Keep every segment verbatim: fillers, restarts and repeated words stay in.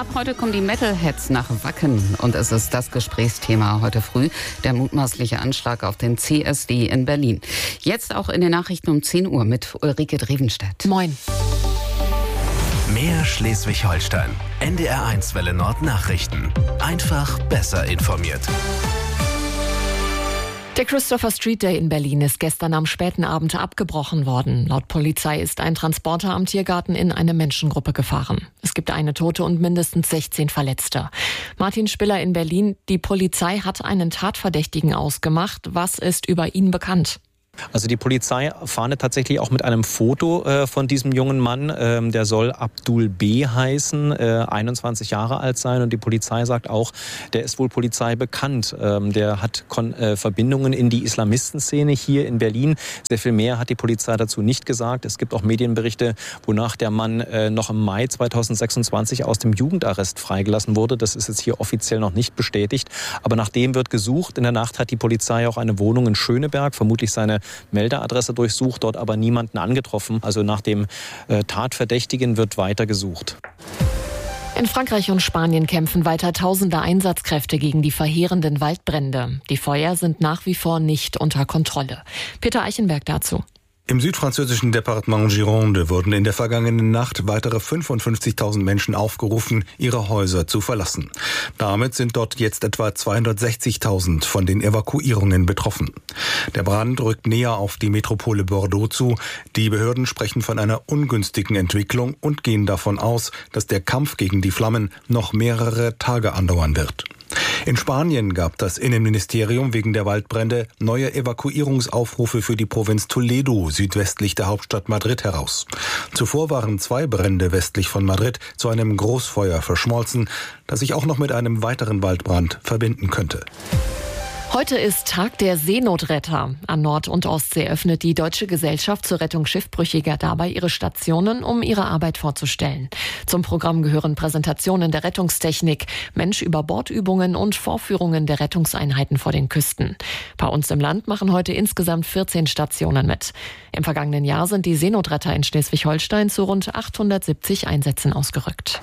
Ab heute kommen die Metalheads nach Wacken und es ist das Gesprächsthema heute früh, der mutmaßliche Anschlag auf den C S D in Berlin. Jetzt auch in den Nachrichten um zehn Uhr mit Ulrike Drevenstedt. Moin. Mehr Schleswig-Holstein. N D R eins Welle Nord Nachrichten. Einfach besser informiert. Der Christopher Street Day in Berlin ist gestern am späten Abend abgebrochen worden. Laut Polizei ist ein Transporter am Tiergarten in eine Menschengruppe gefahren. Es gibt eine Tote und mindestens sechzehn Verletzte. Martin Spiller in Berlin. Die Polizei hat einen Tatverdächtigen ausgemacht. Was ist über ihn bekannt? Also die Polizei fahndet tatsächlich auch mit einem Foto äh, von diesem jungen Mann. Ähm, der soll Abdul B. heißen, äh, einundzwanzig Jahre alt sein. Und die Polizei sagt auch, der ist wohl Polizei bekannt. Ähm, der hat Kon- äh, Verbindungen in die Islamistenszene hier in Berlin. Sehr viel mehr hat die Polizei dazu nicht gesagt. Es gibt auch Medienberichte, wonach der Mann äh, noch im Mai zweitausendsechsundzwanzig aus dem Jugendarrest freigelassen wurde. Das ist jetzt hier offiziell noch nicht bestätigt. Aber nach dem wird gesucht. In der Nacht hat die Polizei auch eine Wohnung in Schöneberg, vermutlich seine Meldeadresse durchsucht, dort aber niemanden angetroffen. Also nach dem äh, Tatverdächtigen wird weiter gesucht. In Frankreich und Spanien kämpfen weiter tausende Einsatzkräfte gegen die verheerenden Waldbrände. Die Feuer sind nach wie vor nicht unter Kontrolle. Peter Eichenberg dazu. Im südfranzösischen Departement Gironde wurden in der vergangenen Nacht weitere fünfundfünfzigtausend Menschen aufgerufen, ihre Häuser zu verlassen. Damit sind dort jetzt etwa zweihundertsechzigtausend von den Evakuierungen betroffen. Der Brand rückt näher auf die Metropole Bordeaux zu. Die Behörden sprechen von einer ungünstigen Entwicklung und gehen davon aus, dass der Kampf gegen die Flammen noch mehrere Tage andauern wird. In Spanien gab das Innenministerium wegen der Waldbrände neue Evakuierungsaufrufe für die Provinz Toledo, südwestlich der Hauptstadt Madrid, heraus. Zuvor waren zwei Brände westlich von Madrid zu einem Großfeuer verschmolzen, das sich auch noch mit einem weiteren Waldbrand verbinden könnte. Heute ist Tag der Seenotretter. An Nord- und Ostsee öffnet die Deutsche Gesellschaft zur Rettung Schiffbrüchiger dabei ihre Stationen, um ihre Arbeit vorzustellen. Zum Programm gehören Präsentationen der Rettungstechnik, Mensch-über-Bord-Übungen und Vorführungen der Rettungseinheiten vor den Küsten. Bei uns im Land machen heute insgesamt vierzehn Stationen mit. Im vergangenen Jahr sind die Seenotretter in Schleswig-Holstein zu rund achthundertsiebzig Einsätzen ausgerückt.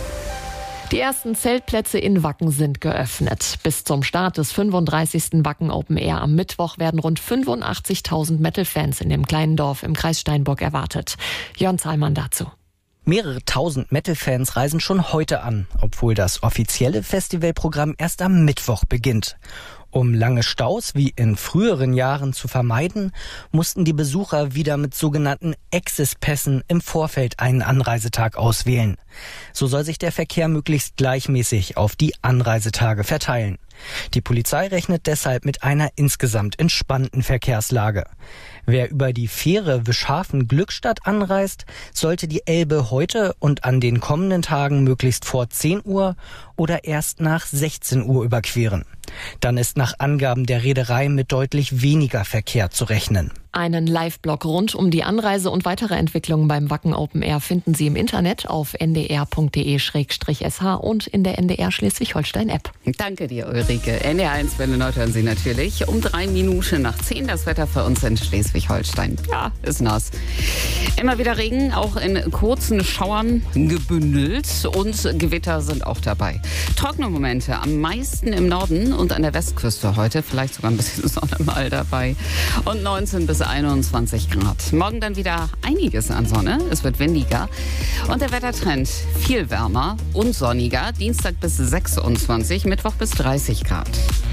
Die ersten Zeltplätze in Wacken sind geöffnet. Bis zum Start des fünfunddreißigsten Wacken Open Air am Mittwoch werden rund fünfundachtzigtausend Metal-Fans in dem kleinen Dorf im Kreis Steinburg erwartet. Jörn Zahlmann dazu. Mehrere tausend Metal-Fans reisen schon heute an, obwohl das offizielle Festivalprogramm erst am Mittwoch beginnt. Um lange Staus wie in früheren Jahren zu vermeiden, mussten die Besucher wieder mit sogenannten Access-Pässen im Vorfeld einen Anreisetag auswählen. So soll sich der Verkehr möglichst gleichmäßig auf die Anreisetage verteilen. Die Polizei rechnet deshalb mit einer insgesamt entspannten Verkehrslage. Wer über die Fähre Wischhafen-Glückstadt anreist, sollte die Elbe heute und an den kommenden Tagen möglichst vor zehn Uhr oder erst nach sechzehn Uhr überqueren. Dann ist nach Angaben der Reederei mit deutlich weniger Verkehr zu rechnen. Einen Live-Blog rund um die Anreise und weitere Entwicklungen beim Wacken Open Air finden Sie im Internet auf n d r punkt d e slash s h und in der N D R Schleswig-Holstein-App. Danke dir, Ulrike. N D R eins Welle Nord hören Sie natürlich um drei Minuten nach zehn. Das Wetter für uns in Schleswig-Holstein. Ja, ist nass. Immer wieder Regen, auch in kurzen Schauern gebündelt und Gewitter sind auch dabei. Trockene Momente am meisten im Norden und an der Westküste heute. Vielleicht sogar ein bisschen Sonne mal dabei. Und neunzehn bis einundzwanzig Grad. Morgen dann wieder einiges an Sonne. Es wird windiger. Und der Wettertrend viel wärmer und sonniger. Dienstag bis sechsundzwanzig, Mittwoch bis dreißig Grad.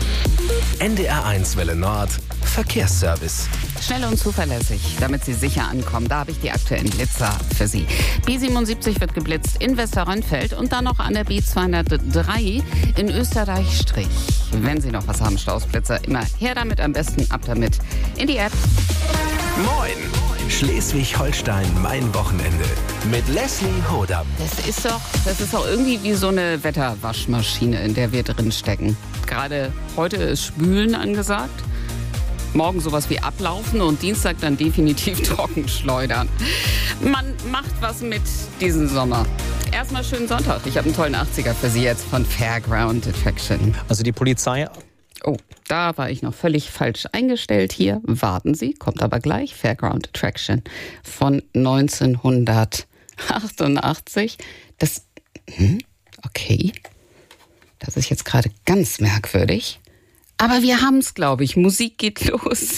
N D R eins Welle Nord Verkehrsservice. Schnell und zuverlässig, damit Sie sicher ankommen. Da habe ich die aktuellen Blitzer für Sie. B siebenundsiebzig wird geblitzt in Westerrönfeld und dann noch an der B zweihundertdrei in Österreich-Strich. Wenn Sie noch was haben, Stausblitzer, immer her damit, am besten ab damit in die App. Moin! Schleswig-Holstein, mein Wochenende. Mit Leslie Hodam. Das ist doch, das ist doch irgendwie wie so eine Wetterwaschmaschine, in der wir drin stecken. Gerade heute ist Spülen angesagt. Morgen sowas wie ablaufen und Dienstag dann definitiv trocken schleudern. Man macht was mit diesen Sommer. Erstmal schönen Sonntag. Ich habe einen tollen achtziger für Sie jetzt von Fairground Attraction. Also die Polizei... Oh, da war ich noch völlig falsch eingestellt hier. Warten Sie, kommt aber gleich. Fairground Attraction von neunzehnhundertachtundachtzig. Das... Hm, okay. ist jetzt gerade ganz merkwürdig. Aber wir haben es, glaube ich. Musik geht los.